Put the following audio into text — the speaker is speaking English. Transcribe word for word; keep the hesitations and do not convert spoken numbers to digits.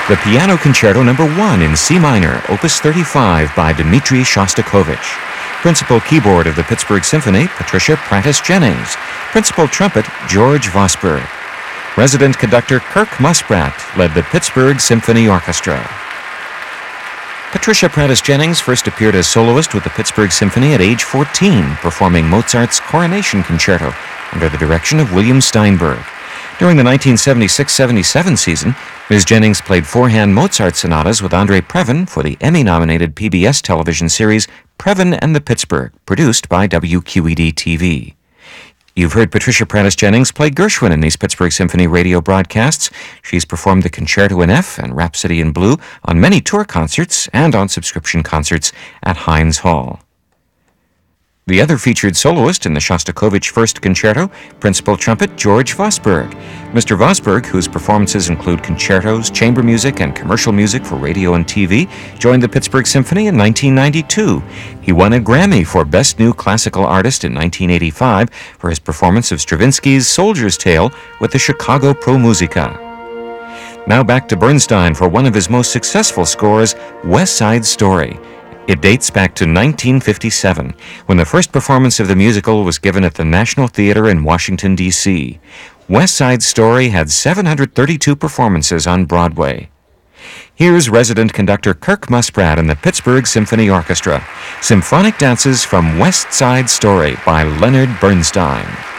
The Piano Concerto Number one in C minor, Opus thirty-five by Dmitri Shostakovich. Principal keyboard of the Pittsburgh Symphony, Patricia Prentice-Jennings. Principal trumpet, George Vosburgh. Resident conductor Kirk Musprat led the Pittsburgh Symphony Orchestra. Patricia Prentice-Jennings first appeared as soloist with the Pittsburgh Symphony at age fourteen, performing Mozart's Coronation Concerto under the direction of William Steinberg. During the nineteen seventy-six seventy-seven season, Miz Jennings played four-hand Mozart sonatas with Andre Previn for the Emmy-nominated P B S television series Previn and the Pittsburgh, produced by W Q E D T V. You've heard Patricia Prentice-Jennings play Gershwin in these Pittsburgh Symphony radio broadcasts. She's performed the Concerto in F and Rhapsody in Blue on many tour concerts and on subscription concerts at Heinz Hall. The other featured soloist in the Shostakovich First Concerto, principal trumpet George Vosburgh. Mister Vosburgh, whose performances include concertos, chamber music, and commercial music for radio and T V, joined the Pittsburgh Symphony in nineteen ninety-two. He won a Grammy for Best New Classical Artist in nineteen eighty-five for his performance of Stravinsky's Soldier's Tale with the Chicago Pro Musica. Now back to Bernstein for one of his most successful scores, West Side Story. It dates back to nineteen fifty-seven, when the first performance of the musical was given at the National Theater in Washington, D C West Side Story had seven hundred thirty-two performances on Broadway. Here's resident conductor Kirk Musprat and the Pittsburgh Symphony Orchestra, Symphonic Dances from West Side Story by Leonard Bernstein.